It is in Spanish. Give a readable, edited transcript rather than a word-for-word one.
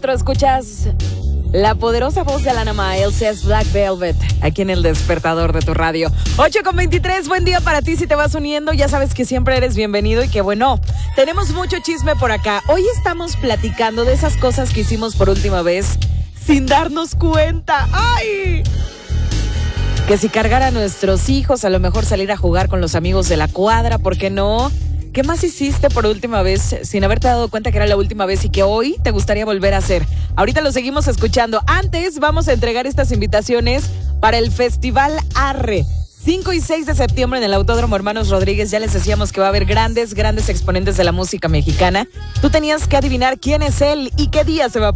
4 escuchas la poderosa voz de Alana Miles, es Black Velvet, aquí en el despertador de tu radio. 8:23, buen día para ti si te vas uniendo, ya sabes que siempre eres bienvenido y que bueno, tenemos mucho chisme por acá. Hoy estamos platicando de esas cosas que hicimos por última vez sin darnos cuenta. ¡Ay! Que si cargar a nuestros hijos, a lo mejor salir a jugar con los amigos de la cuadra, ¿por qué no? ¿Qué más hiciste por última vez sin haberte dado cuenta que era la última vez y que hoy te gustaría volver a hacer? Ahorita lo seguimos escuchando. Antes vamos a entregar estas invitaciones para el Festival Arre. 5 y 6 de septiembre en el Autódromo Hermanos Rodríguez. Ya les decíamos que va a haber grandes exponentes de la música mexicana. Tú tenías que adivinar quién es él y qué día se va a